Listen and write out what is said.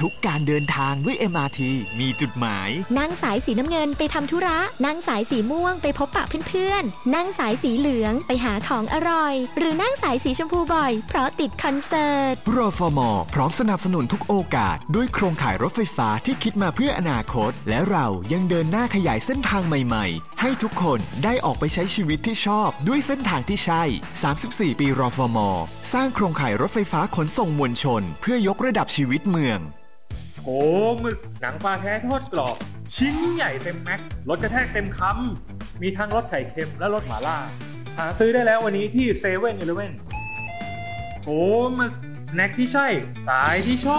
ทุกการเดินทางด้วย MRT มีจุดหมายนั่งสายสีน้ำเงินไปทำธุระนั่งสายสีม่วงไปพบปะเพื่อนๆนั่งสายสีเหลืองไปหาของอร่อยหรือนั่งสายสีชมพูบ่อยเพราะติดคอนเสิร์ตรฟม.พร้อมสนับสนุนทุกโอกาสด้วยโครงข่ายรถไฟฟ้าที่คิดมาเพื่ออนาคตและเรายังเดินหน้าขยายเส้นทางใหม่ๆให้ทุกคนได้ออกไปใช้ชีวิตที่ชอบด้วยเส้นทางที่ใช่34ปีรฟม.สร้างโครงข่ายรถไฟฟ้าขนส่งมวลชนเพื่อยกระดับชีวิตเมืองโหหมึกหนังปลาแท้ทอดกรอบชิ้นใหญ่เต็มแม็กรสกระแทกเต็มคำมีทั้งรสไข่เค็มและรสหม่าล่าหาซื้อได้แล้ววันนี้ที่เซเว่นอีเลฟเว่นโหหมึกสแน็คที่ใช่สไตล์ที่ชอบ